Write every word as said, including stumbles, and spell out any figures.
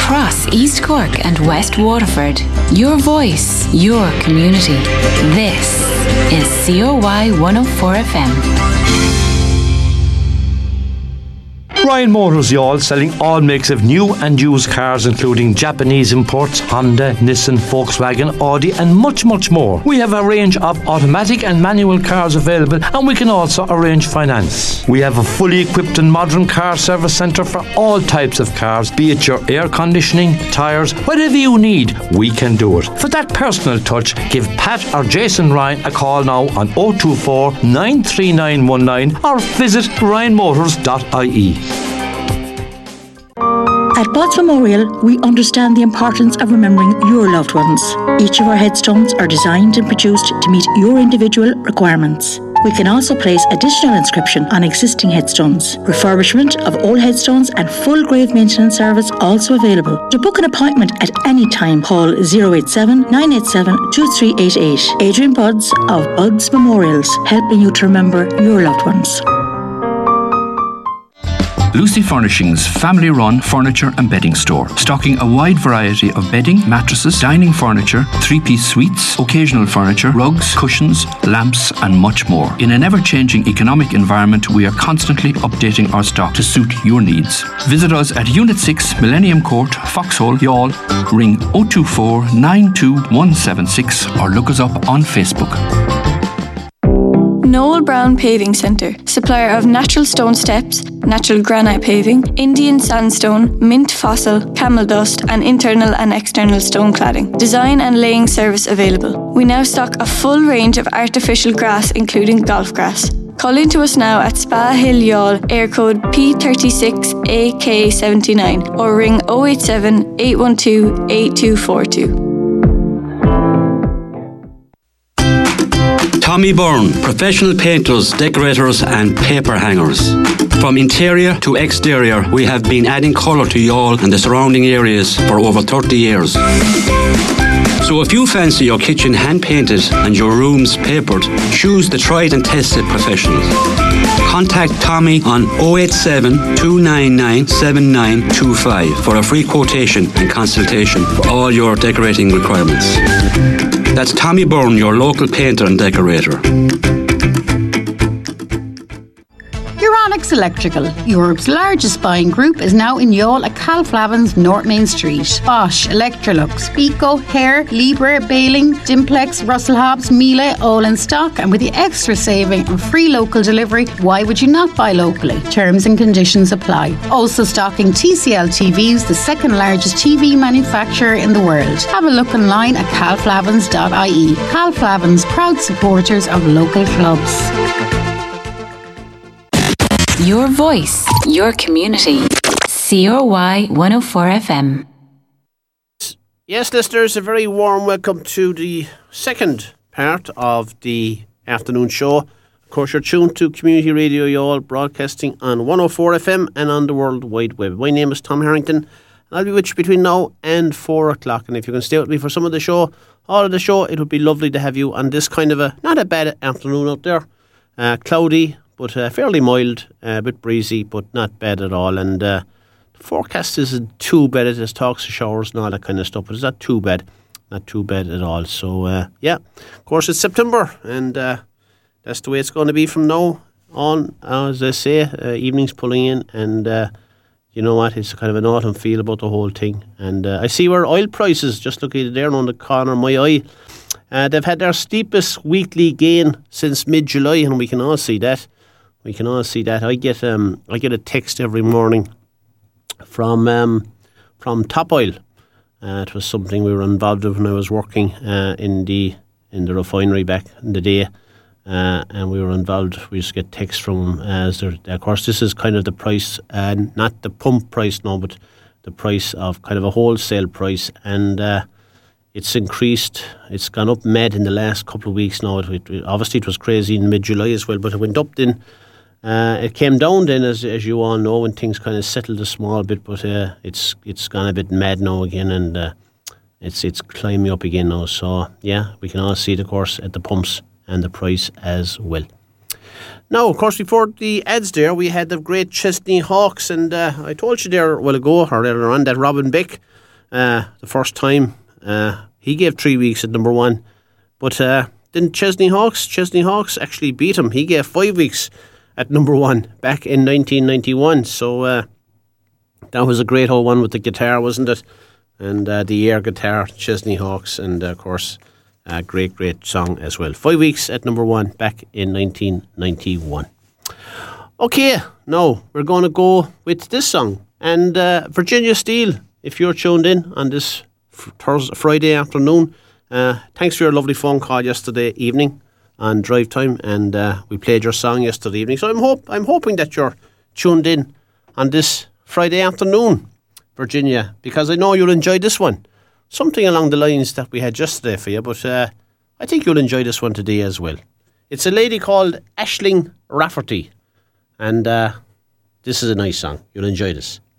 across East Cork and West Waterford. Your voice, your community. This is C O Y one oh four F M. Ryan Motors, y'all, selling all makes of new and used cars, including Japanese imports, Honda, Nissan, Volkswagen, Audi, and much, much more. We have a range of automatic and manual cars available, and we can also arrange finance. We have a fully equipped and modern car service centre for all types of cars, be it your air conditioning, tyres, whatever you need, we can do it. For that personal touch, give Pat or Jason Ryan a call now on oh two four, nine three nine one nine or visit ryan motors dot I E. At Botts Memorial, we understand the importance of remembering your loved ones. Each of our headstones are designed and produced to meet your individual requirements. We can also place additional inscription on existing headstones. Refurbishment of old headstones and full grave maintenance service also available. To book an appointment at any time, call oh eight seven, nine eight seven, two three eight eight. Adrian Budds of Budds Memorials, helping you to remember your loved ones. Lucy Furnishings, family-run furniture and bedding store, stocking a wide variety of bedding, mattresses, dining furniture, three-piece suites, occasional furniture, rugs, cushions, lamps and much more. In an ever-changing economic environment, we are constantly updating our stock to suit your needs. Visit us at Unit six, Millennium Court, Foxhole, Youghal. Ring oh two four, nine two one seven six or look us up on Facebook. Noel Brown Paving Centre, supplier of natural stone steps, natural granite paving, Indian sandstone, mint fossil, camel dust and internal and external stone cladding. Design and laying service available. We now stock a full range of artificial grass including golf grass. Call in to us now at Spa Hill Youghal, air code P thirty-six A K seventy-nine or ring oh eight seven, eight one two, eight two four two. Tommy Byrne, professional painters, decorators and paper hangers. From interior to exterior, we have been adding colour to Youghal and the surrounding areas for over thirty years. So if you fancy your kitchen hand-painted and your rooms papered, choose the tried and tested professionals. Contact Tommy on oh eight seven, two nine nine, seven nine two five for a free quotation and consultation for all your decorating requirements. That's Tommy Byrne, your local painter and decorator. Euronics Electrical, Europe's largest buying group, is now in Youghal at Calflavin's, North Main Street. Bosch, Electrolux, Pico, Hare, Libre, Baling, Dimplex, Russell Hobbs, Miele, all in stock, and with the extra saving and free local delivery, why would you not buy locally? Terms and conditions apply. Also stocking T C L T Vs, the second largest T V manufacturer in the world. Have a look online at calflavins dot I E. Calflavins, proud supporters of local clubs. Your voice, your community. C O Y one oh four F M. Yes, listeners, a very warm welcome to the second part of the afternoon show. Of course, you're tuned to Community Radio Youghal, broadcasting on one oh four F M and on the World Wide Web. My name is Tom Harrington, and I'll be with you between now and four o'clock. And if you can stay with me for some of the show, all of the show, it would be lovely to have you on this kind of a, not a bad afternoon out there. Uh, cloudy, but uh, fairly mild, uh, a bit breezy, but not bad at all. And uh, the forecast isn't too bad. It has talks of showers and all that kind of stuff, but it's not too bad. Not too bad at all. So, uh, yeah, of course, it's September, and uh, that's the way it's going to be from now on. As I say, uh, evenings pulling in, and uh, you know what? It's kind of an autumn feel about the whole thing. And uh, I see where oil prices, just looking there on the corner of my eye, uh, they've had their steepest weekly gain since mid-July, and we can all see that. We can all see that. I get um I get a text every morning from um from Top Oil. Uh, it was something we were involved with when I was working uh, in the in the refinery back in the day, uh, and we were involved. We used to get texts from them. As there, of course, this is kind of the price, uh, not the pump price now, but the price of kind of a wholesale price, and uh, it's increased. It's gone up mad in the last couple of weeks now. It, it, obviously, it was crazy in mid-July as well, but it went up then. Uh, it came down then, as as you all know, when things kind of settled a small bit, but uh, it's it's gone a bit mad now again, and uh, it's it's climbing up again now. So yeah, we can all see it, of course, at the pumps and the price as well. Now, of course, before the ads there, we had the great Chesney Hawks, and uh, I told you there a while ago, or earlier on, that Robin Beck, uh, the first time, uh, he gave three weeks at number one. But uh, didn't Chesney Hawks? Chesney Hawks actually beat him. He gave five weeks at number one back in nineteen ninety-one. So uh, that was a great old one with the guitar, wasn't it? And uh, the air guitar, Chesney Hawks, and uh, of course, a great, great song as well. Five weeks at number one back in nineteen ninety-one. Okay, now we're going to go with this song. And uh, Virginia Steele, if you're tuned in on this Thursday, Friday afternoon, uh, thanks for your lovely phone call yesterday evening on Drive Time, and uh, we played your song yesterday evening. So I'm hope I'm hoping that you're tuned in on this Friday afternoon, Virginia, because I know you'll enjoy this one. Something along the lines that we had yesterday for you, but uh, I think you'll enjoy this one today as well. It's a lady called Aisling Rafferty, and uh, this is a nice song. You'll enjoy this.